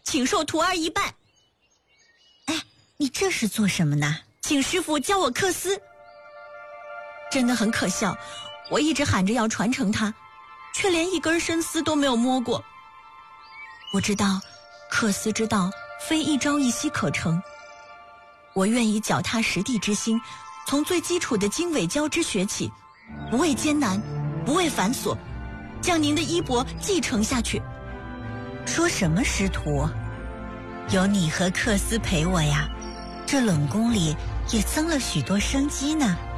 请受徒儿一拜。 哎，你这是做什么呢？ 请师傅教我克斯。真的很可笑，我一直喊着要传承它，却连一根生丝都没有摸过。我知道克斯之道非一朝一夕可成，我愿以脚踏实地之心，从最基础的经纬交织学起，不畏艰难，不畏繁琐，将您的衣钵继承下去。 说什么师徒？有你和克斯陪我呀，这冷宫里也增了许多生机呢。